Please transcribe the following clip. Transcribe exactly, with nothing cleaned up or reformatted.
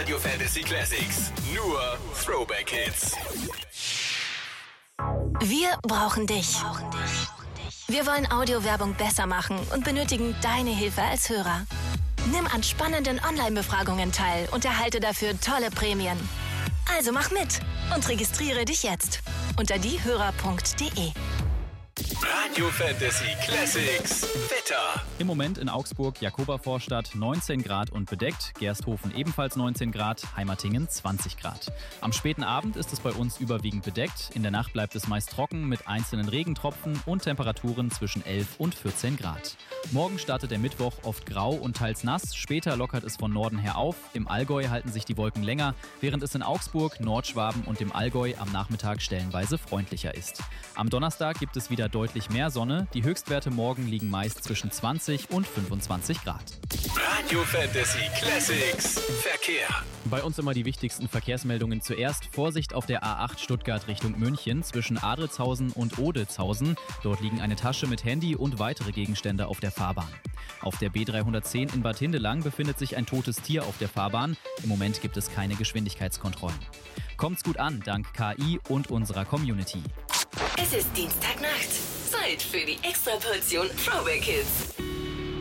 Radio Fantasy Classics. Nur Throwback Hits. Wir brauchen dich. Wir wollen Audiowerbung besser machen und benötigen deine Hilfe als Hörer. Nimm an spannenden Online-Befragungen teil und erhalte dafür tolle Prämien. Also mach mit und registriere dich jetzt unter diehörer punkt de. Radio Fantasy Classics. Wetter. Im Moment in Augsburg, Jakoba-Vorstadt neunzehn Grad und bedeckt, Gersthofen ebenfalls neunzehn Grad, Heimatingen zwanzig Grad. Am späten Abend ist es bei uns überwiegend bedeckt. In der Nacht bleibt es meist trocken mit einzelnen Regentropfen und Temperaturen zwischen elf und vierzehn Grad. Morgen startet der Mittwoch oft grau und teils nass. Später lockert es von Norden her auf. Im Allgäu halten sich die Wolken länger, während es in Augsburg, Nordschwaben und dem Allgäu am Nachmittag stellenweise freundlicher ist. Am Donnerstag gibt es wieder deutlich mehr Sonne. Die Höchstwerte morgen liegen meist zwischen zwanzig und fünfundzwanzig Grad. Radio Fantasy Classics. Verkehr. Bei uns immer die wichtigsten Verkehrsmeldungen zuerst. Vorsicht auf der A acht Stuttgart Richtung München zwischen Adritzhausen und Odelzhausen. Dort liegen eine Tasche mit Handy und weitere Gegenstände auf der Fahrbahn. Auf der B dreihundertzehn in Bad Hindelang befindet sich ein totes Tier auf der Fahrbahn. Im Moment gibt es keine Geschwindigkeitskontrollen. Kommt's gut an, dank K I und unserer Community. Es ist Dienstagnacht. Zeit für die Extraportion Throwback Hits.